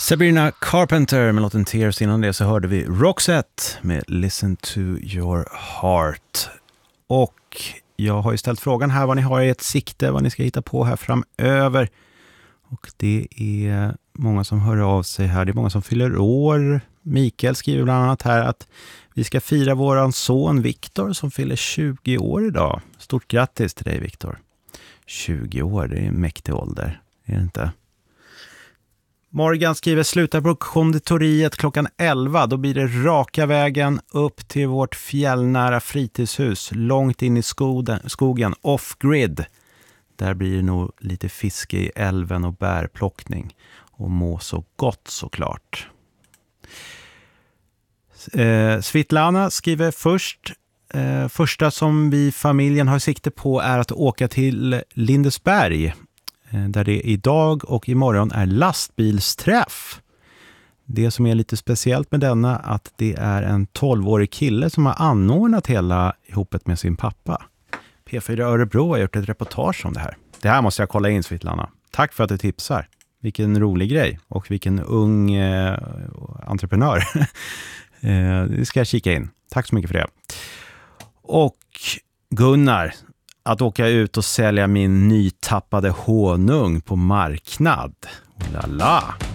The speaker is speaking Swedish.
Sabrina Carpenter med låten Tears. Innan det så hörde vi Roxette med Listen to Your Heart. Och jag har ju ställt frågan här vad ni har i ett sikte, vad ni ska hitta på här framöver. Och det är många som hör av sig här. Det är många som fyller år. Mikael skriver bland annat här att vi ska fira våran son Viktor som fyller 20 år idag. Stort grattis till dig, Viktor. 20 år, det är en mäktig ålder, är det inte? Morgan skriver sluta på konditoriet klockan 11. Då blir det raka vägen upp till vårt fjällnära fritidshus. Långt in i skogen, off-grid. Där blir det nog lite fiske i älven och bärplockning. Och må så gott såklart. Svitlana skriver först. Första som vi familjen har sikte på är att åka till Lindesberg. Där det idag och imorgon är lastbilsträff. Det som är lite speciellt med denna att det är en 12-årig kille som har anordnat hela ihopet med sin pappa. P4 Örebro har gjort ett reportage om det här. Det här måste jag kolla in, Svitlana. Tack för att du tipsar. Vilken rolig grej och vilken ung entreprenör. Det ska jag kika in. Tack så mycket för det. Och Gunnar, att åka ut och sälja min nytappade honung på marknad. Lala.